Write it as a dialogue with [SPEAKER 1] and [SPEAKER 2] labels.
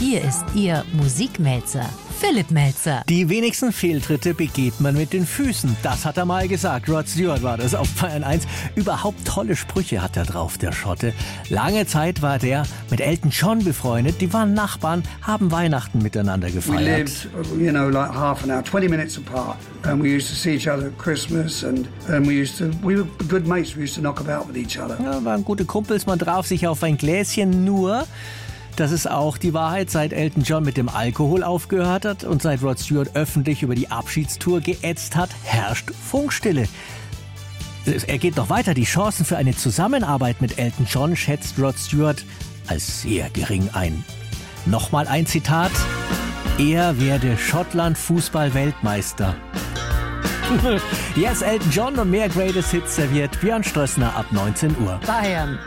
[SPEAKER 1] Hier ist Ihr Musikmelzer, Philipp Melzer.
[SPEAKER 2] Die wenigsten Fehltritte begeht man mit den Füßen. Das hat er mal gesagt. Rod Stewart war das auf Bayern 1. Überhaupt tolle Sprüche hat er drauf, der Schotte. Lange Zeit war der mit Elton John befreundet. Die waren Nachbarn, haben Weihnachten miteinander gefeiert.
[SPEAKER 3] We lived, like half an hour, 20 minutes apart. And we used to see each other at Christmas and we were good mates. We used to knock about with each other.
[SPEAKER 2] Ja, waren gute Kumpels, man traf sich auf ein Gläschen, nur das ist auch die Wahrheit, seit Elton John mit dem Alkohol aufgehört hat und seit Rod Stewart öffentlich über die Abschiedstour geätzt hat, herrscht Funkstille. Er geht noch weiter. Die Chancen für eine Zusammenarbeit mit Elton John schätzt Rod Stewart als sehr gering ein. Nochmal ein Zitat: Er werde Schottland-Fußball-Weltmeister. Yes, Elton John und mehr Greatest Hits serviert Björn Strössner ab 19 Uhr.
[SPEAKER 1] Bayern